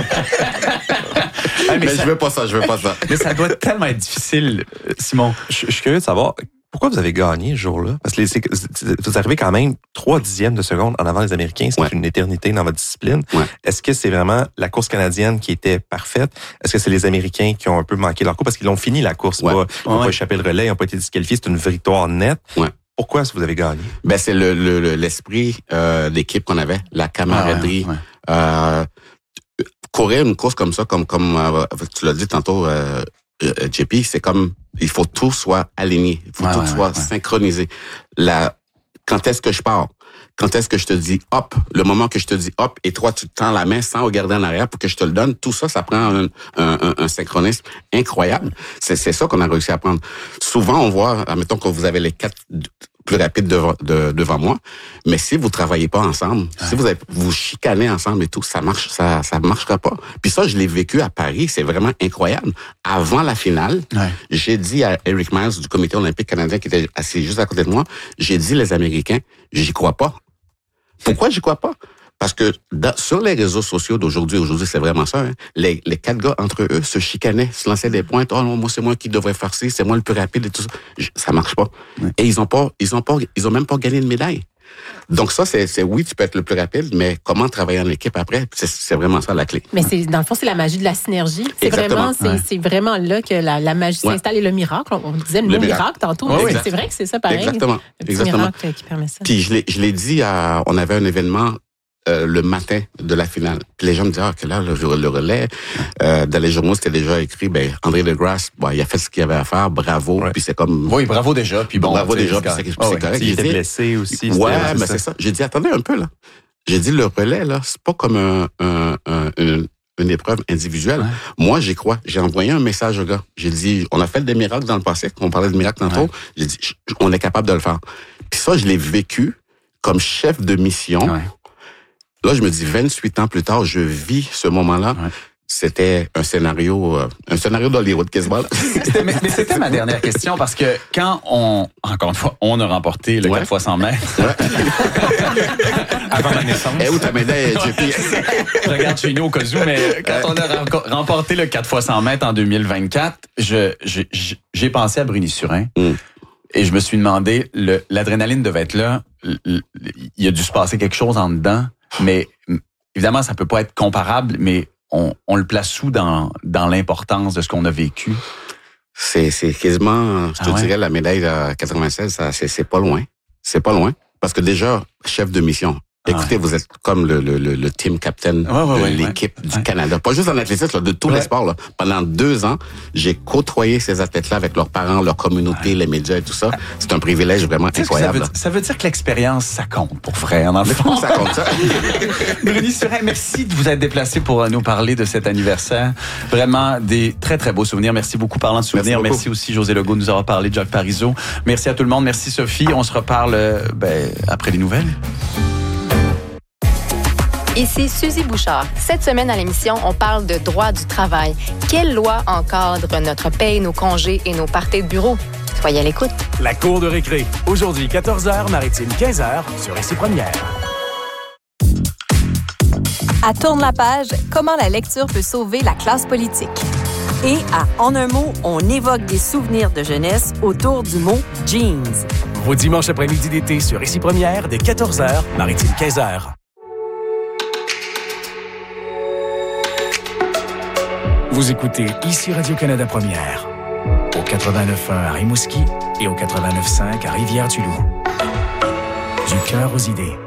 mais mais ça... je veux pas ça, je veux pas ça. Mais ça doit tellement être difficile, Simon. Je, je suis curieux de savoir. Pourquoi vous avez gagné ce jour-là? Parce que les, vous arrivez quand même trois dixièmes de seconde en avant des Américains. C'est ouais. une éternité dans votre discipline. Ouais. Est-ce que c'est vraiment la course canadienne qui était parfaite? Est-ce que c'est les Américains qui ont un peu manqué leur course? Parce qu'ils l'ont fini, la course. Ouais. Pas, ils n'ont ouais. pas échappé le relais, ils n'ont pas été disqualifiés. C'est une victoire nette. Ouais. Pourquoi est-ce que vous avez gagné? Ben, c'est le, le, l'esprit euh, d'équipe qu'on avait, la camaraderie. Ah ouais, ouais. Euh, courir une course comme ça, comme, comme euh, tu l'as dit tantôt, euh, Euh, J P, c'est comme il faut tout soit aligné, il faut ouais, tout ouais, soit ouais. synchronisé. La quand est-ce que je pars? Quand est-ce que je te dis hop? Le moment que je te dis hop et toi tu te tends la main sans regarder en arrière pour que je te le donne, tout ça, ça prend un, un, un, un synchronisme incroyable. C'est, c'est ça qu'on a réussi à prendre. Souvent, on voit, admettons que vous avez les quatre plus rapides devant, de, devant moi, mais si vous travaillez pas ensemble, ouais. si vous avez, vous chicanez ensemble et tout, ça marche, ça, ça marchera pas. Puis ça, je l'ai vécu à Paris, c'est vraiment incroyable. Avant la finale, ouais. j'ai dit à Eric Miles du Comité olympique canadien qui était assis juste à côté de moi, j'ai dit les Américains, j'y crois pas. Pourquoi j'y crois pas? Parce que dans, sur les réseaux sociaux d'aujourd'hui, aujourd'hui c'est vraiment ça, hein, les, les quatre gars entre eux se chicanaient, se lançaient des pointes. Oh non, moi c'est moi qui devrais faire ci, c'est moi le plus rapide et tout ça. Je, ça marche pas. Ouais. Et ils ont pas, ils ont pas, ils ont même pas gagné de médaille. Donc ça, c'est, c'est oui, tu peux être le plus rapide, mais comment travailler en équipe après, c'est, c'est vraiment ça la clé. Mais c'est dans le fond, c'est la magie de la synergie. C'est Exactement. vraiment, c'est, ouais. c'est vraiment là que la, la magie ouais. s'installe et le miracle. On disait le, le mot miracle, miracle tantôt. Ouais, c'est, exact. c'est vrai que c'est ça pareil. Exactement. Le petit Exactement. miracle qui permet ça. Puis je l'ai, je l'ai dit à, on avait un événement. Euh, le matin de la finale. Puis les gens me disaient, ah, que là, le, le relais, euh, dans les journaux, c'était déjà écrit, ben, André Degrasse, bon, il a fait ce qu'il avait à faire, bravo, ouais. puis c'est comme... Oui, bravo déjà, puis bon... Bravo déjà, puis c'est, c'est, oh, c'est correct. Il était dit, blessé aussi. Ouais, mais c'est, c'est ça. J'ai dit, attendez un peu, là. J'ai dit, le relais, là, c'est pas comme un, un, un, une, une épreuve individuelle. Ouais. Moi, j'y crois. J'ai envoyé un message au gars. J'ai dit, on a fait des miracles dans le passé, on parlait de miracles tantôt. Ouais. J'ai dit, on est capable de le faire. Puis ça, je l'ai vécu comme chef de mission. Ouais. Là, je me dis, vingt-huit ans plus tard, je vis ce moment-là. Ouais. C'était un scénario, euh, un scénario d'Hollywood, quasiment. C'était, mais, mais c'était ma dernière question, parce que quand on, encore une fois, on a remporté le ouais. quatre fois cent mètres. Ouais. Avant ma naissance. Et où ta médaille, J P? Je regarde chez nous au cas où, mais quand on a remporté le quatre fois cent mètres en deux mille vingt-quatre, je, je, je, j'ai pensé à Bruni-Surin. Mm. Et je me suis demandé, le, l'adrénaline devait être là. Il y a dû se passer quelque chose en dedans. Mais évidemment, ça peut pas être comparable, mais on, on le place où dans, dans l'importance de ce qu'on a vécu? C'est, c'est quasiment, je te ah ouais? dirais, la médaille de quatre-vingt-seize, ça, c'est, c'est pas loin. C'est pas loin. Parce que déjà, chef de mission, écoutez, ouais. vous êtes comme le, le, le, le team captain ouais, ouais, de ouais, l'équipe ouais. du ouais. Canada. Pas juste en athlétisme, là, de tous ouais. les sports. Là. Pendant deux ans, j'ai côtoyé ces athlètes-là avec leurs parents, leur communauté, ouais. les médias et tout ça. C'est un privilège vraiment T'sais incroyable. Ça veut, ça veut dire que l'expérience, ça compte pour frère, dans le fond. Ça compte, ça. Bruni-Surin, merci de vous être déplacé pour nous parler de cet anniversaire. Vraiment des très, très beaux souvenirs. Merci beaucoup. Parlant de souvenirs, merci, merci aussi José Legault de nous avoir parlé de Jacques Parizeau. Merci à tout le monde. Merci Sophie. On se reparle ben, après les nouvelles. Ici Suzy Bouchard. Cette semaine à l'émission, on parle de droit du travail. Quelle loi encadre notre paye, nos congés et nos parties de bureau? Soyez à l'écoute. La cour de récré. Aujourd'hui, quatorze heures, Maritime, quinze heures, sur Ici Première. À Tourne la page, comment la lecture peut sauver la classe politique. Et à En un mot, on évoque des souvenirs de jeunesse autour du mot jeans. Vos dimanches après-midi d'été sur Ici Première, dès quatorze heures, Maritime, quinze heures. Vous écoutez Ici Radio-Canada Première, au quatre-vingt-neuf point un à Rimouski et au quatre-vingt-neuf point cinq à Rivière-du-Loup. Du cœur aux idées.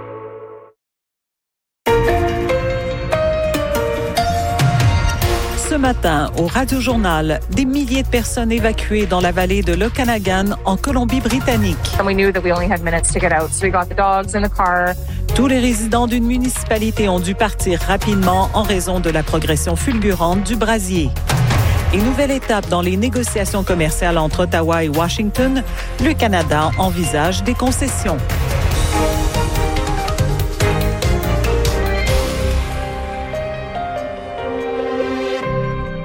Ce matin, au Radio-Journal, des milliers de personnes évacuées dans la vallée de l'Okanagan, en Colombie-Britannique. And we knew that we only had minutes to get out, so we got the dogs in the car. Tous les résidents d'une municipalité ont dû partir rapidement en raison de la progression fulgurante du brasier. Et nouvelle étape dans les négociations commerciales entre Ottawa et Washington, le Canada envisage des concessions.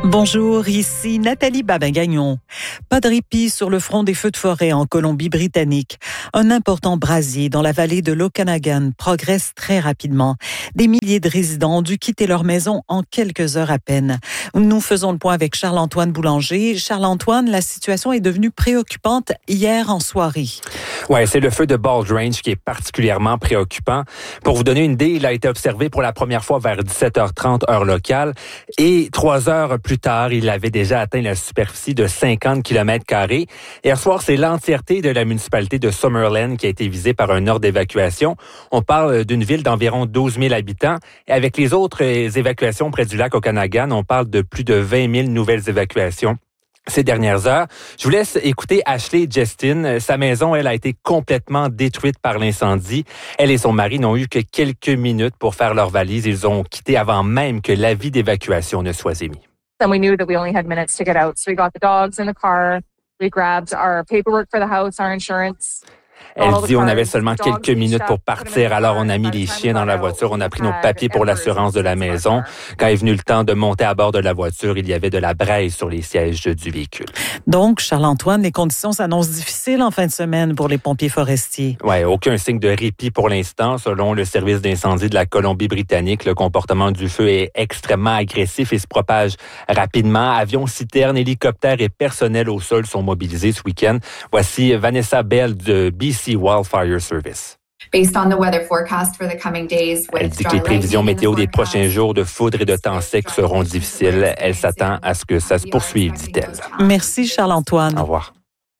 Bonjour, ici Nathalie Babin-Gagnon. Pas de répit sur le front des feux de forêt en Colombie-Britannique. Un important brasier dans la vallée de l'Okanagan progresse très rapidement. Des milliers de résidents ont dû quitter leur maison en quelques heures à peine. Nous faisons le point avec Charles-Antoine Boulanger. Charles-Antoine, la situation est devenue préoccupante hier en soirée. Ouais, c'est le feu de Bald Range qui est particulièrement préoccupant. Pour vous donner une idée, il a été observé pour la première fois vers dix-sept heures trente heure locale et trois heures plus tard, il avait déjà atteint la superficie de cinquante kilomètres carrés. Hier soir, c'est l'entièreté de la municipalité de Summerland qui a été visée par un ordre d'évacuation. On parle d'une ville d'environ douze mille habitants. Et avec les autres évacuations près du lac Okanagan, on parle de plus de vingt mille nouvelles évacuations ces dernières heures. Je vous laisse écouter Ashley Justin. Sa maison, elle, a été complètement détruite par l'incendie. Elle et son mari n'ont eu que quelques minutes pour faire leurs valises. Ils ont quitté avant même que l'avis d'évacuation ne soit émis. And we knew that we only had minutes to get out. So we got the dogs in the car. We grabbed our paperwork for the house, our insurance. Elle dit on avait seulement quelques minutes pour partir, alors on a mis les chiens dans la voiture, on a pris nos papiers pour l'assurance de la maison. Quand est venu le temps de monter à bord de la voiture, il y avait de la braise sur les sièges du véhicule. Donc, Charles-Antoine, les conditions s'annoncent difficiles en fin de semaine pour les pompiers forestiers. Oui, aucun signe de répit pour l'instant. Selon le service d'incendie de la Colombie-Britannique, le comportement du feu est extrêmement agressif et se propage rapidement. Avions, citernes, hélicoptères et personnel au sol sont mobilisés ce week-end. Voici Vanessa Bell de B C Wildfire Service. Elle dit que les prévisions météo des prochains jours de foudre et de temps sec seront difficiles. Elle s'attend à ce que ça se poursuive, dit-elle. Merci, Charles-Antoine. Au revoir.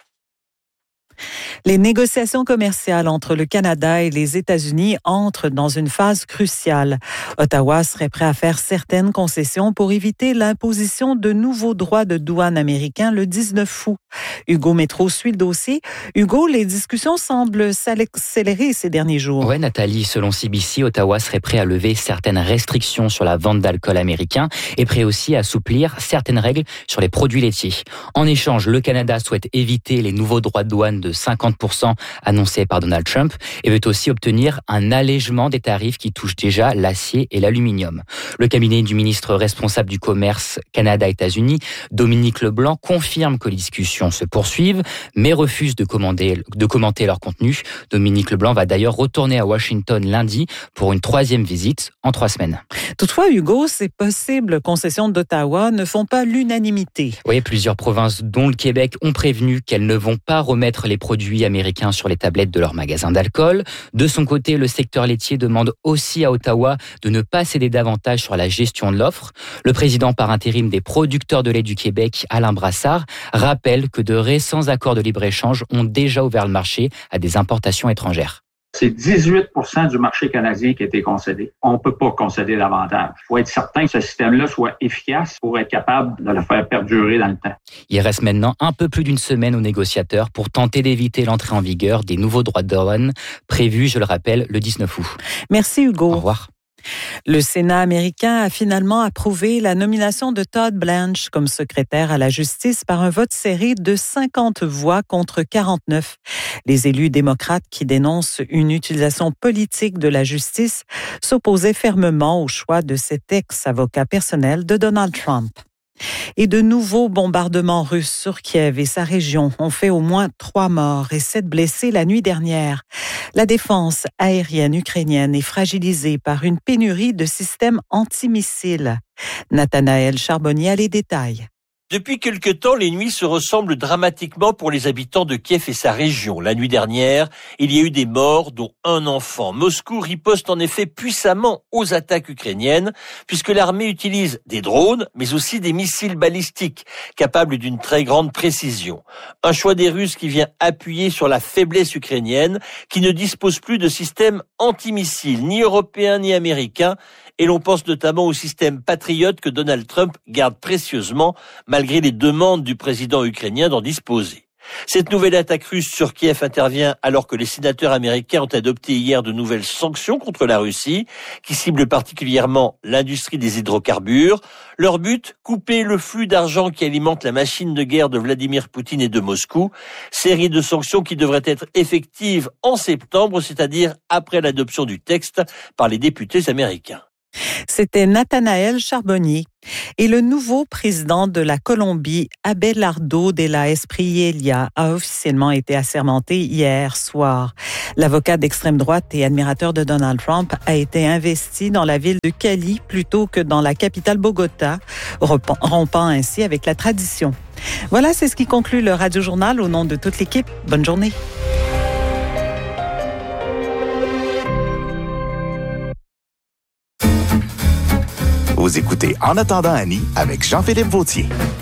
Les négociations commerciales entre le Canada et les États-Unis entrent dans une phase cruciale. Ottawa serait prêt à faire certaines concessions pour éviter l'imposition de nouveaux droits de douane américains le dix-neuf août. Hugo Métro suit le dossier. Hugo, les discussions semblent s'accélérer ces derniers jours. Oui, Nathalie, selon C B C, Ottawa serait prêt à lever certaines restrictions sur la vente d'alcool américain et prêt aussi à assouplir certaines règles sur les produits laitiers. En échange, le Canada souhaite éviter les nouveaux droits de douane de cinquante pour cent annoncés par Donald Trump et veut aussi obtenir un allègement des tarifs qui touchent déjà l'acier et l'aluminium. Le cabinet du ministre responsable du commerce Canada-États-Unis, Dominique Leblanc, confirme que les discussions se poursuivent, mais refuse de, commander, de commenter leur contenu. Dominique Leblanc va d'ailleurs retourner à Washington lundi pour une troisième visite en trois semaines. Toutefois, Hugo, ces possibles concessions d'Ottawa ne font pas l'unanimité. Oui, plusieurs provinces, dont le Québec, ont prévenu qu'elles ne vont pas remettre les produits américains sur les tablettes de leurs magasins d'alcool. De son côté, le secteur laitier demande aussi à Ottawa de ne pas céder davantage sur la gestion de l'offre. Le président par intérim des producteurs de lait du Québec, Alain Brassard, rappelle que de récents accords de libre-échange ont déjà ouvert le marché à des importations étrangères. C'est dix-huit pour cent du marché canadien qui a été concédé. On ne peut pas concéder davantage. Il faut être certain que ce système-là soit efficace pour être capable de le faire perdurer dans le temps. Il reste maintenant un peu plus d'une semaine aux négociateurs pour tenter d'éviter l'entrée en vigueur des nouveaux droits de douane prévus, je le rappelle, le dix-neuf août. Merci Hugo. Au revoir. Le Sénat américain a finalement approuvé la nomination de Todd Blanche comme secrétaire à la justice par un vote serré de cinquante voix contre quarante-neuf. Les élus démocrates qui dénoncent une utilisation politique de la justice s'opposaient fermement au choix de cet ex-avocat personnel de Donald Trump. Et de nouveaux bombardements russes sur Kiev et sa région ont fait au moins trois morts et sept blessés la nuit dernière. La défense aérienne ukrainienne est fragilisée par une pénurie de systèmes antimissiles. Nathanaël Charbonnier a les détails. Depuis quelque temps, les nuits se ressemblent dramatiquement pour les habitants de Kiev et sa région. La nuit dernière, il y a eu des morts, dont un enfant. Moscou riposte en effet puissamment aux attaques ukrainiennes, puisque l'armée utilise des drones, mais aussi des missiles balistiques, capables d'une très grande précision. Un choix des Russes qui vient appuyer sur la faiblesse ukrainienne, qui ne dispose plus de système antimissiles, ni européens ni américains, et l'on pense notamment au système Patriot que Donald Trump garde précieusement, malgré les demandes du président ukrainien d'en disposer. Cette nouvelle attaque russe sur Kiev intervient alors que les sénateurs américains ont adopté hier de nouvelles sanctions contre la Russie, qui ciblent particulièrement l'industrie des hydrocarbures. Leur but, couper le flux d'argent qui alimente la machine de guerre de Vladimir Poutine et de Moscou. Série de sanctions qui devraient être effectives en septembre, c'est-à-dire après l'adoption du texte par les députés américains. C'était Nathanaël Charbonnier. Et le nouveau président de la Colombie, Abelardo de la Espriella, a officiellement été assermenté hier soir. L'avocat d'extrême droite et admirateur de Donald Trump a été investi dans la ville de Cali plutôt que dans la capitale Bogota, rompant ainsi avec la tradition. Voilà, c'est ce qui conclut le Radio Journal. Au nom de toute l'équipe, bonne journée. Vous écoutez En attendant Annie avec Jean-Philippe Vautier.